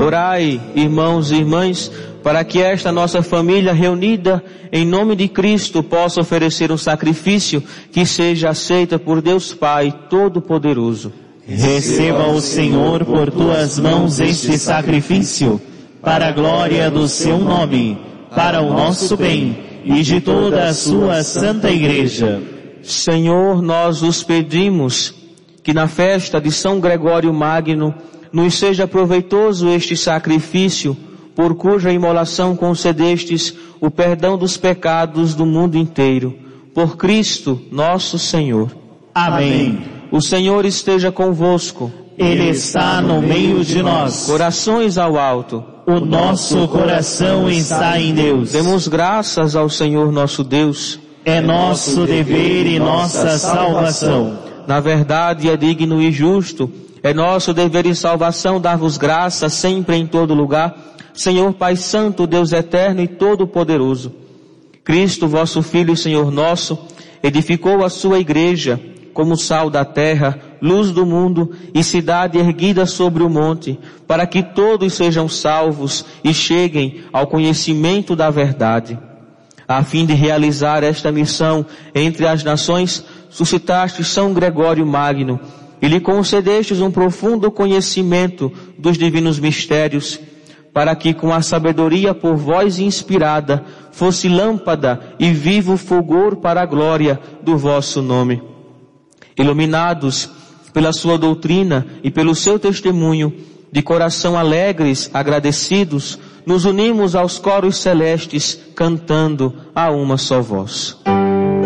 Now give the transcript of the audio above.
Orai, irmãos e irmãs, para que esta nossa família reunida em nome de Cristo possa oferecer um sacrifício que seja aceito por Deus Pai Todo-Poderoso. Receba o Senhor por tuas mãos este sacrifício, para a glória do seu nome, para o nosso bem e de toda a sua santa Igreja. Senhor, nós os pedimos que na festa de São Gregório Magno nos seja proveitoso este sacrifício, por cuja imolação concedestes o perdão dos pecados do mundo inteiro. Por Cristo nosso Senhor. Amém. O Senhor esteja convosco. Ele está no meio de nós. Corações ao alto. O nosso coração está em Deus. Demos graças ao Senhor nosso Deus. É nosso dever e nossa salvação. Na verdade é digno e justo, é nosso dever e salvação dar-vos graças sempre em todo lugar, Senhor Pai Santo, Deus eterno e todo-poderoso. Cristo, vosso Filho e Senhor nosso, edificou a sua igreja como sal da terra, luz do mundo e cidade erguida sobre o monte, para que todos sejam salvos e cheguem ao conhecimento da verdade. A fim de realizar esta missão entre as nações, suscitaste São Gregório Magno e lhe concedestes um profundo conhecimento dos divinos mistérios, para que com a sabedoria por vós inspirada fosse lâmpada e vivo fulgor para a glória do vosso nome. Iluminados pela sua doutrina e pelo seu testemunho, de coração alegres, agradecidos, nos unimos aos coros celestes, cantando a uma só voz.